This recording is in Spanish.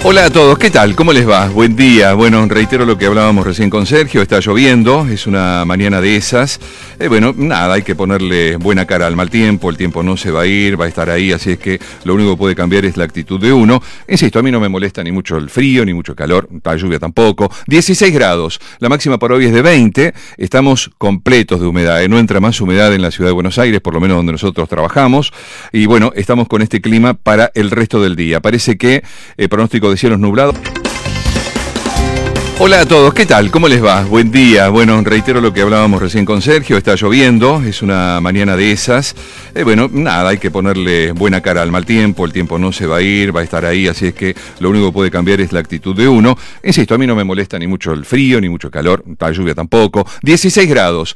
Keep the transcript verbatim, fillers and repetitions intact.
Hola a todos, ¿qué tal? ¿Cómo les va? Buen día. Bueno, reitero lo que hablábamos recién con Sergio, está lloviendo, es una mañana de esas. Eh, bueno, nada, hay que ponerle buena cara al mal tiempo, el tiempo no se va a ir, va a estar ahí, así es que lo único que puede cambiar es la actitud de uno. Insisto, a mí no me molesta ni mucho el frío, ni mucho el calor, la lluvia tampoco. dieciséis grados, la máxima para hoy es de veinte, estamos completos de humedad, ¿eh? No entra más humedad en la ciudad de Buenos Aires, por lo menos donde nosotros trabajamos, y bueno, estamos con este clima para el resto del día. Parece que el pronóstico de cielos nublados. Hola a todos, ¿qué tal? ¿Cómo les va? Buen día. Bueno, reitero lo que hablábamos recién con Sergio, está lloviendo, es una mañana de esas. Eh, bueno, nada, hay que ponerle buena cara al mal tiempo, el tiempo no se va a ir, va a estar ahí, así es que lo único que puede cambiar es la actitud de uno. Insisto, a mí no me molesta ni mucho el frío, ni mucho el calor, la lluvia tampoco. dieciséis grados,